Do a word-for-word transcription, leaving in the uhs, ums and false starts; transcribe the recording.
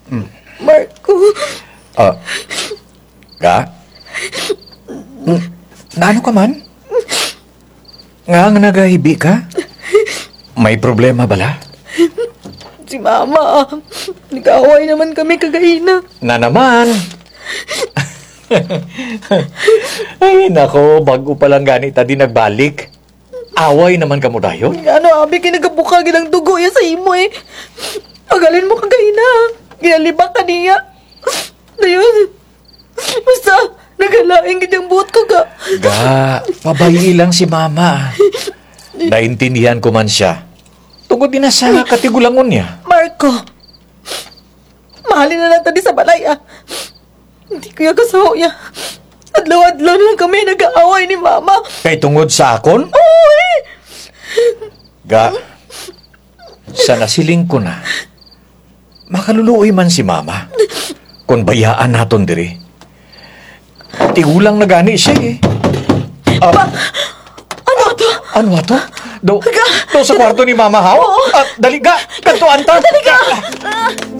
Marco, Ah, ga? Hmm, naano ka man? Nga nga nagahibi ka? May problema bala? si Mama. Nag-away naman kami kagahina. Na naman. Ay, nako, bago pa lang ganit di nagbalik. Away naman ka mo dayon? Ano, abi, kinagabuka gilang dugo ya sa imo eh. Pagalin mo kagahina. Ginalibak ka niya. Dayon. Basta, nagalaing ganyang buot ko ka. Ga, pabayi lang si mama. Naintindihan ko man siya. Tungkol din na sa katigulangon niya. Marco, mahalin na lang tadi sa balay ah. Hindi ko yung kasaho niya. Adlaw-adlaw na lang kami nag-aaway ni Mama. Kay tungod sa akon? Oo eh. Ga, sa nasiling ko na, makaluluoy man si mama. Kung bayaan naton diri. Tigulang na gani siya eh. Ah, Ano to? ano ato? Do, do sa kwarto ni mama haw? Oo. Ah, dali ga, kantuan ta. Dali ka! Ah.